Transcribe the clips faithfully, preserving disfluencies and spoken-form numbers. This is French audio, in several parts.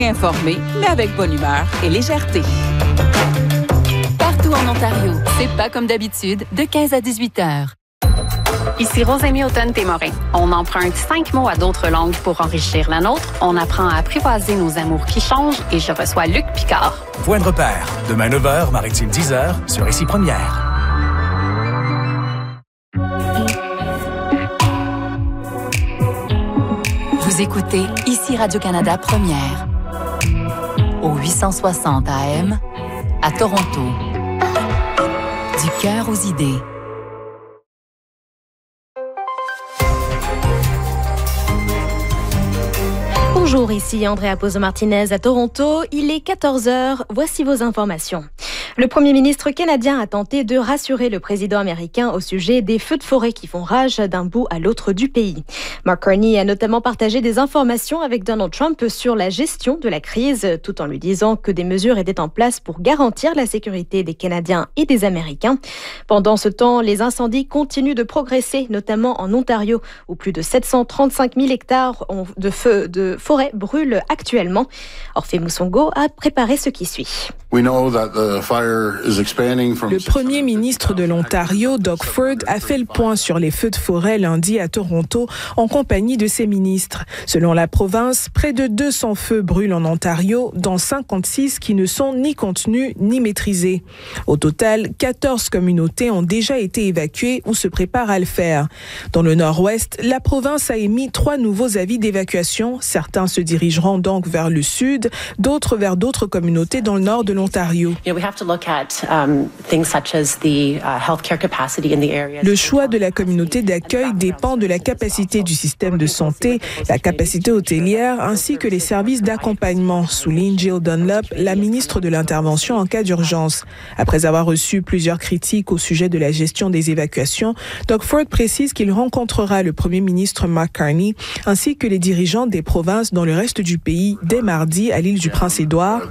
Informé, mais avec bonne humeur et légèreté. Partout en Ontario, c'est pas comme d'habitude, de quinze à dix-huit heures. Ici Rosémie Automne-Témorin. On emprunte cinq mots à d'autres langues pour enrichir la nôtre. On apprend à apprivoiser nos amours qui changent et je reçois Luc Picard. Point de repère. Demain neuf heures, Maritime dix heures, sur Ici Première. Vous écoutez Ici Radio-Canada Première. Au huit cent soixante A M, à Toronto. Du cœur aux idées. Bonjour, ici Andrea Pozo-Martinez à Toronto. Il est quatorze heures. Voici vos informations. Le premier ministre canadien a tenté de rassurer le président américain au sujet des feux de forêt qui font rage d'un bout à l'autre du pays. Mark Carney a notamment partagé des informations avec Donald Trump sur la gestion de la crise, tout en lui disant que des mesures étaient en place pour garantir la sécurité des Canadiens et des Américains. Pendant ce temps, les incendies continuent de progresser, notamment en Ontario, où plus de sept cent trente-cinq mille hectares de feux de forêt brûlent actuellement. Orphée Moussongo a préparé ce qui suit. Le premier ministre de l'Ontario, Doug Ford, a fait le point sur les feux de forêt lundi à Toronto en compagnie de ses ministres. Selon la province, près de deux cents feux brûlent en Ontario, dont cinquante-six qui ne sont ni contenus ni maîtrisés. Au total, quatorze communautés ont déjà été évacuées ou se préparent à le faire. Dans le nord-ouest, la province a émis trois nouveaux avis d'évacuation. Certains se dirigeront donc vers le sud, d'autres vers d'autres communautés dans le nord de l'Ontario. Le choix de la communauté d'accueil dépend de la capacité du système de santé, la capacité hôtelière ainsi que les services d'accompagnement, souligne Jill Dunlop, la ministre de l'Intervention en cas d'urgence. Après avoir reçu plusieurs critiques au sujet de la gestion des évacuations, Doug Ford précise qu'il rencontrera le premier ministre Mark Carney ainsi que les dirigeants des provinces dans le reste du pays dès mardi à l'île du Prince-Édouard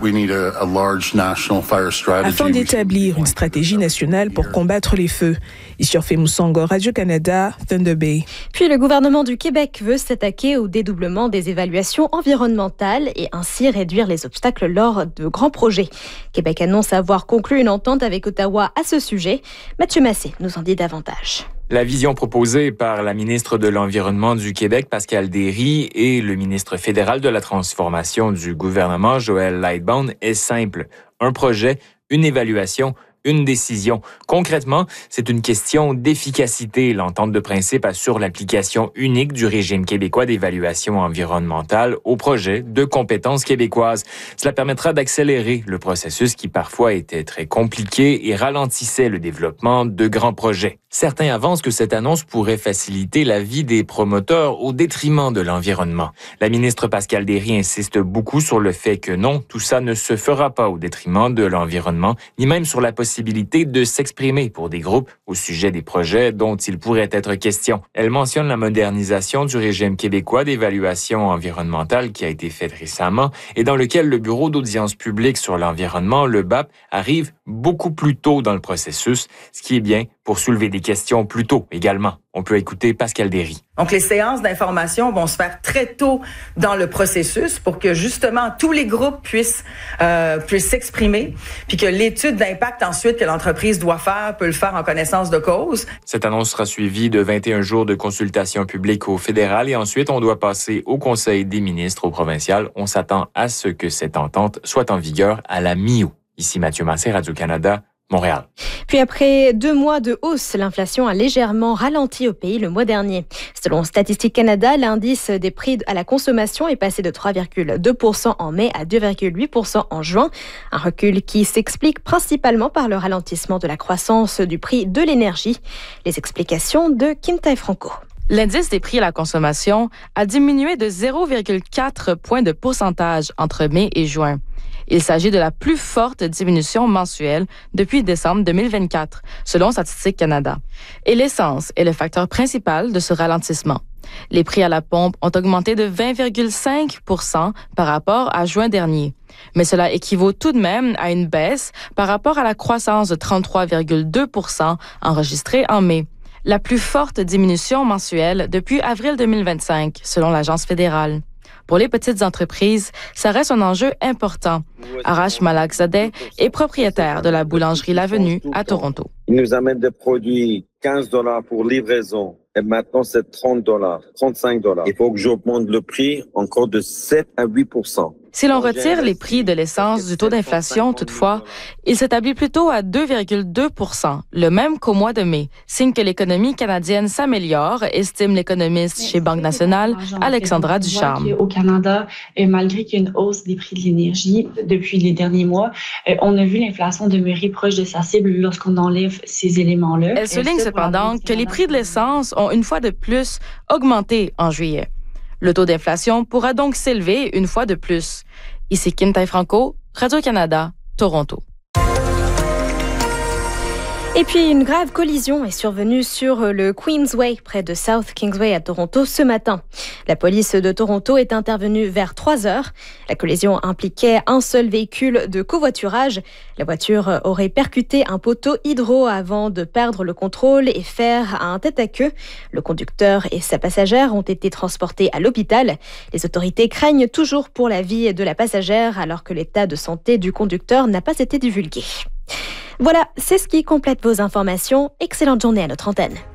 afin d'établir une stratégie nationale pour combattre les feux. Ici Orphée Moussongo, Radio-Canada, Thunder Bay. Puis le gouvernement du Québec veut s'attaquer au dédoublement des évaluations environnementales et ainsi réduire les obstacles lors de grands projets. Québec annonce avoir conclu une entente avec Ottawa à ce sujet. Mathieu Massé nous en dit davantage. La vision proposée par la ministre de l'Environnement du Québec, Pascale Derry, et le ministre fédéral de la Transformation du gouvernement, Joël Lightbound, est simple. Un projet, une évaluation, une décision. Concrètement, c'est une question d'efficacité. L'entente de principe assure l'application unique du régime québécois d'évaluation environnementale au projet de compétences québécoises. Cela permettra d'accélérer le processus qui parfois était très compliqué et ralentissait le développement de grands projets. Certains avancent que cette annonce pourrait faciliter la vie des promoteurs au détriment de l'environnement. La ministre Pascale Derry insiste beaucoup sur le fait que non, tout ça ne se fera pas au détriment de l'environnement, ni même sur la possibilité de s'exprimer pour des groupes au sujet des projets dont il pourrait être question. Elle mentionne la modernisation du régime québécois d'évaluation environnementale qui a été faite récemment et dans lequel le Bureau d'audience publique sur l'environnement, le B A P, arrive beaucoup plus tôt dans le processus, ce qui est bien pour soulever des questions plus tôt également. On peut écouter Pascale Derry. Donc, les séances d'information vont se faire très tôt dans le processus pour que, justement, tous les groupes puissent, euh, puissent s'exprimer, puis que l'étude d'impact ensuite que l'entreprise doit faire peut le faire en connaissance de cause. Cette annonce sera suivie de vingt et un jours de consultation publique au fédéral et ensuite, on doit passer au Conseil des ministres au provincial. On s'attend à ce que cette entente soit en vigueur à la mi-août. Ici Mathieu Massé, Radio-Canada, Montréal. Puis après deux mois de hausse, l'inflation a légèrement ralenti au pays le mois dernier. Selon Statistique Canada, l'indice des prix à la consommation est passé de trois virgule deux pour cent en mai à deux virgule huit pour cent en juin. Un recul qui s'explique principalement par le ralentissement de la croissance du prix de l'énergie. Les explications de Kim Tai-Franco. L'indice des prix à la consommation a diminué de zéro virgule quatre points de pourcentage entre mai et juin. Il s'agit de la plus forte diminution mensuelle depuis décembre deux mille vingt-quatre, selon Statistique Canada. Et l'essence est le facteur principal de ce ralentissement. Les prix à la pompe ont augmenté de vingt virgule cinq pour cent par rapport à juin dernier. Mais cela équivaut tout de même à une baisse par rapport à la croissance de trente-trois virgule deux pour cent enregistrée en mai. La plus forte diminution mensuelle depuis avril deux mille vingt-cinq, selon l'Agence fédérale. Pour les petites entreprises, ça reste un enjeu important. Arash Malakzadeh est propriétaire de la boulangerie L'Avenue à Toronto. Ils nous amènent des produits quinze dollars pour livraison. Et maintenant, c'est trente dollars, trente-cinq dollars. Il faut que j'augmente le prix encore de sept à huit pour cent. Si l'on retire les prix de l'essence du taux d'inflation, toutefois, il s'établit plutôt à deux virgule deux pour cent, le même qu'au mois de mai, signe que l'économie canadienne s'améliore, estime l'économiste chez Banque nationale, Alexandra Ducharme. Au Canada, malgré qu'il y a une hausse des prix de l'énergie depuis les derniers mois, on a vu l'inflation demeurer proche de sa cible lorsqu'on enlève ces éléments-là. Elle souligne cependant que les prix de l'essence ont une fois de plus augmenté en juillet. Le taux d'inflation pourra donc s'élever une fois de plus. Ici Kintai Franco, Radio-Canada, Toronto. Et puis, une grave collision est survenue sur le Queensway, près de South Kingsway à Toronto, ce matin. La police de Toronto est intervenue vers trois heures. La collision impliquait un seul véhicule de covoiturage. La voiture aurait percuté un poteau hydro avant de perdre le contrôle et faire un tête-à-queue. Le conducteur et sa passagère ont été transportés à l'hôpital. Les autorités craignent toujours pour la vie de la passagère, alors que l'état de santé du conducteur n'a pas été divulgué. Voilà, c'est ce qui complète vos informations. Excellente journée à notre antenne.